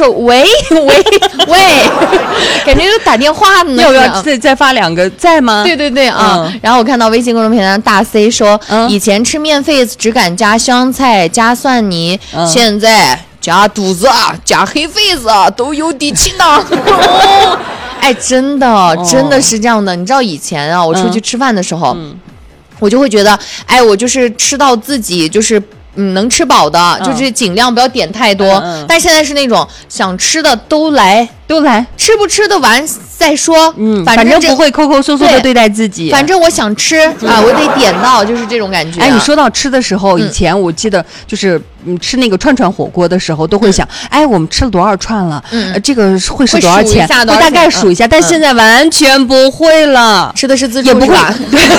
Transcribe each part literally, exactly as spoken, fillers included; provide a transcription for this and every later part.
说喂喂喂，感觉就打电话呢。 要不要再再发两个在吗？ 对对对啊、嗯！然后我看到微信公众平台上大 C 说，嗯、以前吃面肺只敢加香菜加蒜泥，嗯、现在加肚子加黑肺子都有底气呢。哎，真的真的是这样的。你知道以前啊，我出去吃饭的时候，嗯、我就会觉得，哎，我就是吃到自己就是。嗯，能吃饱的，嗯、就是尽量不要点太多。嗯嗯、但现在是那种想吃的都来， 都来， 吃不吃的完再说。 嗯， 反正, 反正不会抠抠搜搜的对待自己。 反正我想吃、嗯、啊，我得点到，就是这种感觉、啊。 哎，你说到吃的时候，以前我记得就是嗯吃那个串串火锅的时候，都会想，嗯、哎，我们吃了多少串了？嗯，呃、这个会是多少钱？ 会大概数一下，嗯、但现在完全不会了， 吃的是自助也不会，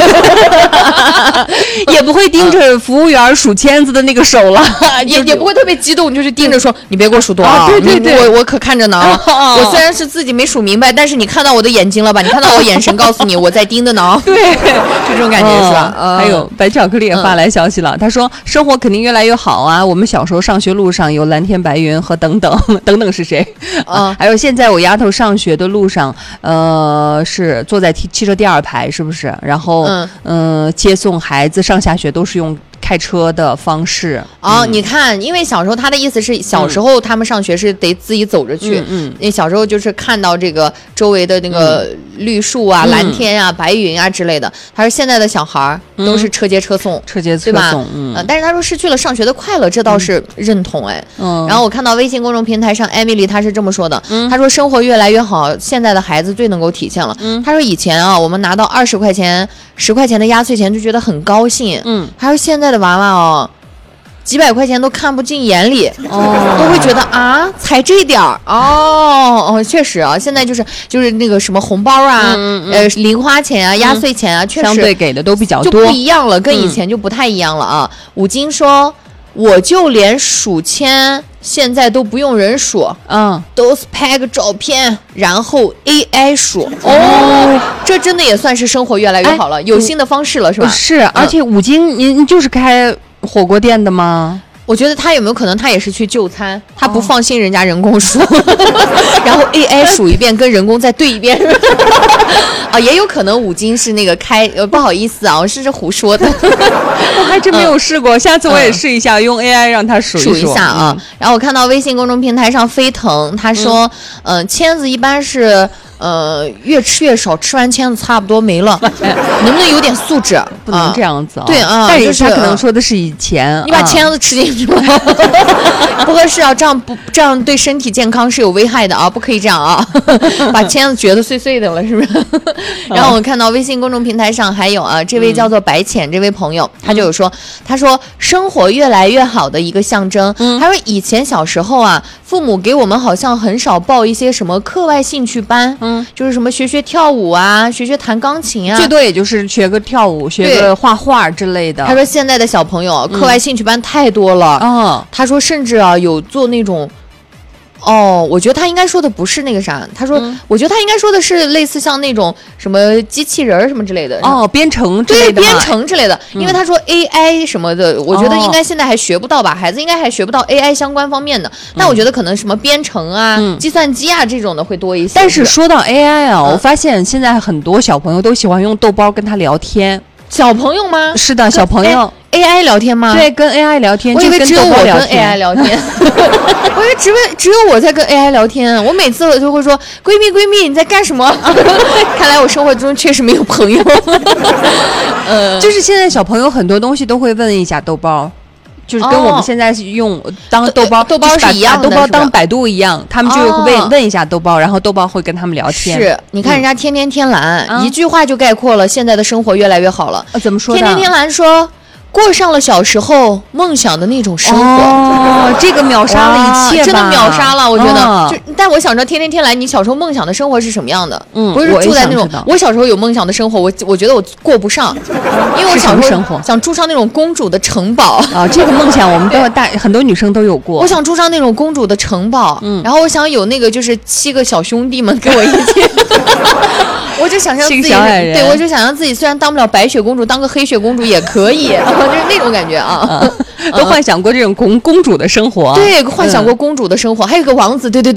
也不会盯着服务员数签子的那个手了， 也也不会特别激动，就是盯着说，你别给我数多少， 啊、对对对， 我我可看着呢。哦、我虽然是自己没数明白，但是你看到我的眼睛了吧？你看到我眼神告诉你我在盯着呢。 对， 就这种感觉、哦、是吧？ 嗯、还有白巧克力也发来消息了，嗯、他说生活肯定越来越好啊。我们小时候上学路上有蓝天白云和等等等等是谁？啊，还有现在我丫头上学的路上，呃，是坐在汽车第二排，是不是？然后嗯、呃，接送孩子上下学都是用开车的方式哦、嗯，你看，因为小时候他的意思是，小时候他们上学是得自己走着去，嗯，那、嗯、小时候就是看到这个周围的那个绿树啊、嗯、蓝天啊、白云啊之类的。他说现在的小孩都是车接车送，嗯、 车接车送，嗯、 呃，但是他说失去了上学的快乐，这倒是认同哎。嗯，然后我看到微信公众平台上 Emily 她是这么说的，嗯，她说生活越来越好，现在的孩子最能够体现了。嗯，她说以前啊，我们拿到二十块钱、十块钱的压岁钱就觉得很高兴，嗯，她说现在的娃娃哦。几百块钱都看不进眼里，哦，都会觉得啊，才这点儿，哦哦，确实啊，现在就是就是那个什么红包啊，嗯嗯、呃，零花钱啊，压岁钱啊，嗯、确实相对给的都比较多， 就不一样了，跟以前就不太一样了啊。嗯、五金说，我就连数签现在都不用人数，嗯，都是拍个照片，然后 A I 数，哦，这真的也算是生活越来越好了，哎、有新的方式了，是吧？ 是，而且五金您就是开火锅店的吗？ 我觉得他有没有可能他也是去就餐，他不放心人家人工数，哦、然后 A I 数一遍跟人工再对一遍，啊，也有可能五金是那个开，呃，不好意思啊，我是这胡说的， 我还真没有试过，嗯、下次我也试一下，嗯、用 A I 让他数一数一下啊。嗯、然后我看到微信公众平台上飞腾他说，嗯、呃，签子一般是。呃，越吃越少，吃完签子差不多没了，能不能有点素质？ 不能这样子啊！ 对啊， 但是他可能说的是以前， 你把签子吃进去了，不合适啊！这样不这样对身体健康是有危害的啊！不可以这样啊！把签子嚼得碎碎的了，是不是？然后我看到微信公众平台上还有啊，这位叫做白浅这位朋友，他就有说，他说生活越来越好的一个象征。他说以前小时候啊，父母给我们好像很少报一些什么课外兴趣班。嗯，就是什么学学跳舞啊，学学弹钢琴啊， 最多也就是学个跳舞，学个画画之类的。 他说现在的小朋友课外兴趣班太多了，嗯，他说甚至啊有做那种。哦，我觉得他应该说的不是那个啥，他说，嗯、我觉得他应该说的是类似像那种什么机器人什么之类的。 哦，编程之类的。 对，编程之类的，嗯、因为他说 A I 什么的，我觉得应该现在还学不到吧，哦、孩子应该还学不到 A I 相关方面的。那、嗯、我觉得可能什么编程啊、嗯、计算机啊这种的会多一些。 但是说到 A I 啊，嗯、我发现现在很多小朋友都喜欢用豆包跟他聊天。 小朋友吗？ 是的，小朋友。 A I 聊天吗？ 对，跟 A I 聊天。 我以为只有我跟 A I 聊天，我以为只为只有我在跟 A I 聊天。我每次我就会说闺蜜闺蜜你在干什么？看来我生活中确实没有朋友。 呃，就是现在小朋友很多东西都会问一下豆包。就是跟我们现在用当豆包、 哦、豆包是一样的， 豆包当百度一样，他们就会问、哦、问一下豆包，然后豆包会跟他们聊天。 是，你看人家天天天蓝、嗯、一句话就概括了现在的生活越来越好了。 啊、怎么说的？ 天天天蓝说。过上了小时候梦想的那种生活， 哦，这个秒杀了一切吧， 真的秒杀了，我觉得。哦、就但我想着天天天来，你小时候梦想的生活是什么样的？嗯，不是住在那种。我, 我小时候有梦想的生活，我我觉得我过不上，因为我小时候想住上那种公主的城堡啊。这个梦想我们都大很多女生都有过。 我想住上那种公主的城堡，嗯，然后我想有那个就是七个小兄弟们跟我一起。我就想象自己，对，我就想象自己虽然当不了白雪公主，当个黑雪公主也可以，就是那种感觉啊。 都幻想过这种公公主的生活， 对，幻想过公主的生活，还有个王子，对对